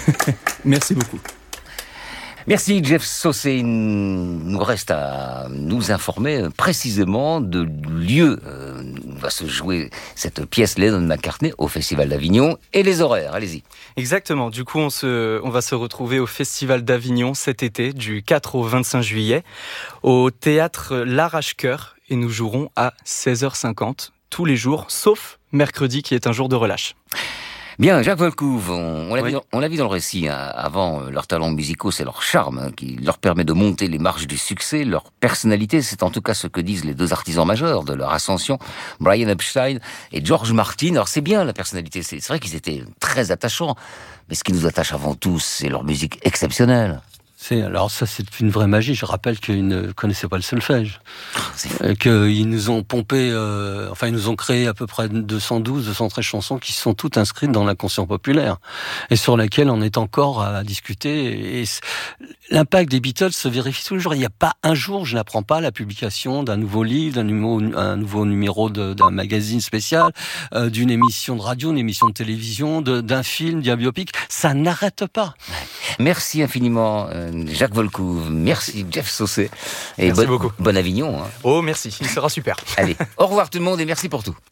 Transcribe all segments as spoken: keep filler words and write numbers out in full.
Merci beaucoup. Merci Jeff Saucé. Il nous reste à nous informer précisément de lieu où va se jouer cette pièce Lennon-McCartney au Festival d'Avignon et les horaires. Allez-y. Exactement. Du coup, on, se, on va se retrouver au Festival d'Avignon cet été, du quatre au vingt-cinq juillet, au théâtre L'Arrache-Cœur, et nous jouerons à seize heures cinquante tous les jours, sauf mercredi qui est un jour de relâche. Bien, Jacques Volcouve, on, on, l'a, oui. vu, on l'a vu dans le récit, hein, avant, euh, leurs talents musicaux, c'est leur charme hein, qui leur permet de monter les marches du succès, leur personnalité, c'est en tout cas ce que disent les deux artisans majeurs de leur ascension, Brian Epstein et George Martin. Alors c'est bien la personnalité, c'est, c'est vrai qu'ils étaient très attachants, mais ce qui nous attache avant tout, c'est leur musique exceptionnelle. C'est, alors ça, c'est une vraie magie. Je rappelle qu'ils ne connaissaient pas le solfège. Euh, qu'ils nous ont pompé, euh, enfin, ils nous ont créé à peu près deux cent douze, deux cent treize chansons qui sont toutes inscrites dans l'inconscient populaire et sur lesquelles on est encore à discuter. Et l'impact des Beatles se vérifie tous les jours. Il n'y a pas un jour où je n'apprends pas la publication d'un nouveau livre, d'un numéro, un nouveau numéro de, d'un magazine spécial, euh, d'une émission de radio, d'une émission de télévision, de, d'un film, d'un biopic. Ça n'arrête pas. Merci infiniment, euh, Jacques Volcouve. Merci, Jeff Saucé. Et merci bon, beaucoup. Bon Avignon. Hein. Oh, merci. Il sera super. Allez, au revoir tout le monde et merci pour tout.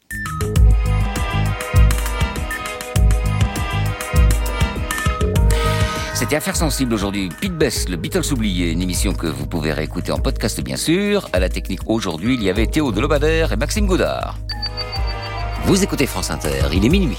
C'était Affaires sensibles aujourd'hui. Pete Best, le Beatles oublié, une émission que vous pouvez réécouter en podcast bien sûr. À la technique aujourd'hui, il y avait Théo Delobadère et Maxime Gaudard. Vous écoutez France Inter, il est minuit.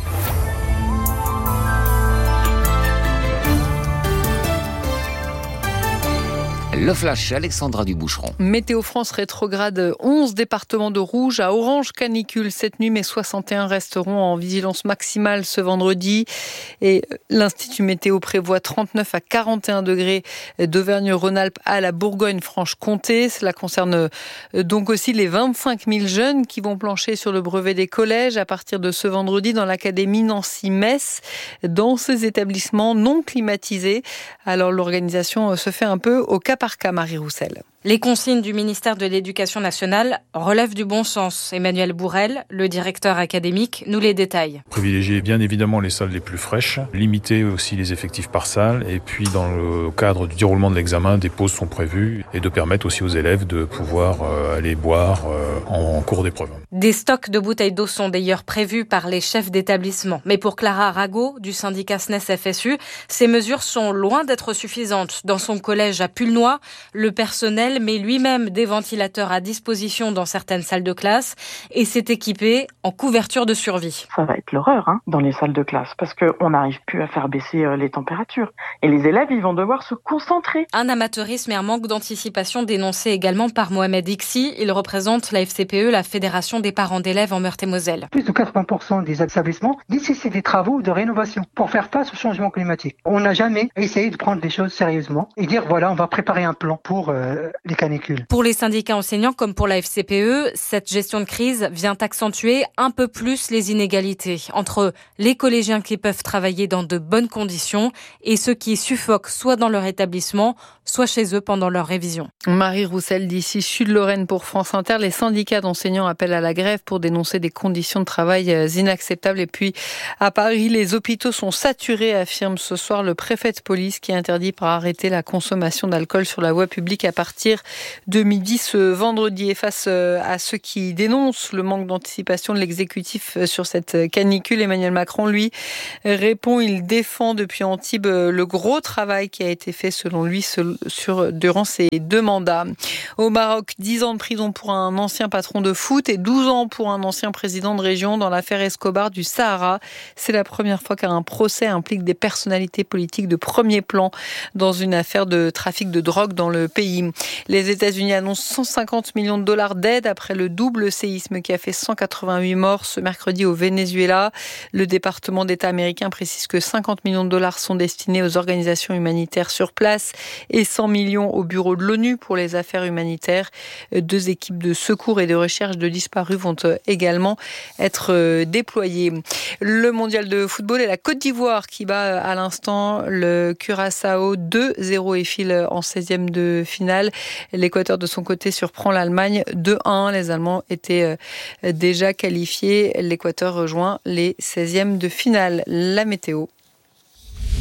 Le flash, Alexandra Duboucheron. Météo France rétrograde onze départements de rouge à orange canicule cette nuit, mais soixante et un resteront en vigilance maximale ce vendredi. Et l'Institut Météo prévoit trente-neuf à quarante et un degrés d'Auvergne-Rhône-Alpes à la Bourgogne-Franche-Comté. Cela concerne donc aussi les vingt-cinq mille jeunes qui vont plancher sur le brevet des collèges à partir de ce vendredi dans l'Académie Nancy-Metz, dans ces établissements non climatisés. Alors l'organisation se fait un peu au cas par cas, Marie Roussel. Les consignes du ministère de l'Éducation nationale relèvent du bon sens. Emmanuel Bourrel, le directeur académique, nous les détaille. Privilégier bien évidemment les salles les plus fraîches, limiter aussi les effectifs par salle et puis dans le cadre du déroulement de l'examen, des pauses sont prévues et de permettre aussi aux élèves de pouvoir euh, aller boire euh, en, en cours d'épreuve. Des stocks de bouteilles d'eau sont d'ailleurs prévus par les chefs d'établissement. Mais pour Clara Arago, du syndicat S N E S F S U, ces mesures sont loin d'être suffisantes. Dans son collège à Pulnoy, le personnel met lui-même des ventilateurs à disposition dans certaines salles de classe et s'est équipé en couverture de survie. Ça va être l'horreur hein, dans les salles de classe parce qu'on n'arrive plus à faire baisser euh, les températures. Et les élèves, ils vont devoir se concentrer. Un amateurisme et un manque d'anticipation dénoncé également par Mohamed Ixi. Il représente la F C P E, la Fédération des parents d'élèves en Meurthe-et-Moselle. Plus de quatre-vingts pour cent des établissements nécessitent des travaux de rénovation pour faire face au changement climatique. On n'a jamais essayé de prendre les choses sérieusement et dire voilà, on va préparer un plan pour euh, les canicules. Pour les syndicats enseignants comme pour la F C P E, cette gestion de crise vient accentuer un peu plus les inégalités entre les collégiens qui peuvent travailler dans de bonnes conditions et ceux qui suffoquent soit dans leur établissement, soit chez eux pendant leur révision. Marie Roussel d'ici Sud-Lorraine pour France Inter. Les syndicats d'enseignants appellent à la grève pour dénoncer des conditions de travail inacceptables. Et puis à Paris, les hôpitaux sont saturés, affirme ce soir le préfet de police qui interdit par arrêté la consommation d'alcool sur la voie publique à partir de midi ce vendredi. Et face à ceux qui dénoncent le manque d'anticipation de l'exécutif sur cette canicule, Emmanuel Macron, lui, répond, il défend depuis Antibes le gros travail qui a été fait selon lui sur, durant ses deux mandats. Au Maroc, dix ans de prison pour un ancien patron de foot et douze ans pour un ancien président de région dans l'affaire Escobar du Sahara. C'est la première fois qu'un procès implique des personnalités politiques de premier plan dans une affaire de trafic de drogue dans le pays. Les États-Unis annoncent cent cinquante millions de dollars d'aide après le double séisme qui a fait cent quatre-vingt-huit morts ce mercredi au Venezuela. Le département d'État américain précise que cinquante millions de dollars sont destinés aux organisations humanitaires sur place et cent millions au bureau de l'ONU pour les affaires humanitaires. Deux équipes de secours et de recherche de disparus vont également être déployées. Le mondial de football et la Côte d'Ivoire qui bat à l'instant le Curaçao deux zéro et file en seizième de finale. L'Équateur de son côté surprend l'Allemagne deux un. Les Allemands étaient déjà qualifiés. L'Équateur rejoint les seizièmes de finale. La météo.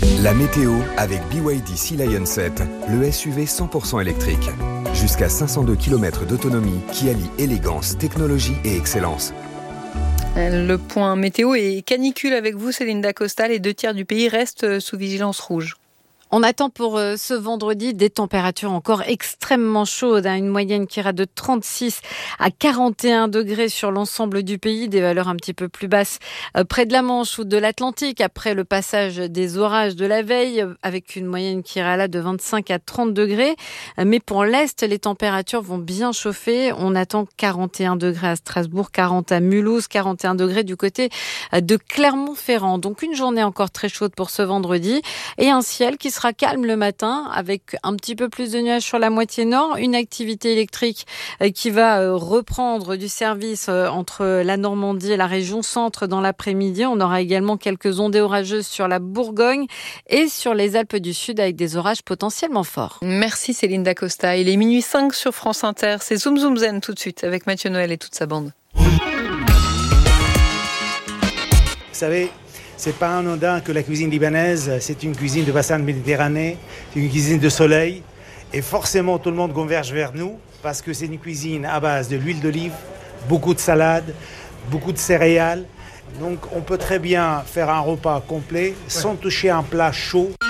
La météo avec B Y D Sea Lion sept, le S U V cent pour cent électrique. Jusqu'à cinq cent deux kilomètres d'autonomie qui allie élégance, technologie et excellence. Le point météo et canicule avec vous, Céline Dacosta. Les deux tiers du pays restent sous vigilance rouge. On attend pour ce vendredi des températures encore extrêmement chaudes, hein, une moyenne qui ira de trente-six à quarante et un degrés sur l'ensemble du pays, des valeurs un petit peu plus basses euh, près de la Manche ou de l'Atlantique après le passage des orages de la veille, avec une moyenne qui ira là de vingt-cinq à trente degrés. Mais pour l'Est, les températures vont bien chauffer. On attend quarante et un degrés à Strasbourg, quarante à Mulhouse, quarante et un degrés du côté de Clermont-Ferrand. Donc une journée encore très chaude pour ce vendredi et un ciel qui sera sera calme le matin avec un petit peu plus de nuages sur la moitié nord, une activité électrique qui va reprendre du service entre la Normandie et la région centre dans l'après-midi. On aura également quelques ondées orageuses sur la Bourgogne et sur les Alpes du Sud avec des orages potentiellement forts. Merci Céline Dacosta. Il est minuit cinq sur France Inter. C'est Zoom Zoom Zen tout de suite avec Mathieu Noël et toute sa bande. Vous savez, c'est pas anodin que la cuisine libanaise, c'est une cuisine de bassin de Méditerranée, c'est une cuisine de soleil. Et forcément, tout le monde converge vers nous parce que c'est une cuisine à base de l'huile d'olive, beaucoup de salades, beaucoup de céréales. Donc on peut très bien faire un repas complet sans toucher un plat chaud.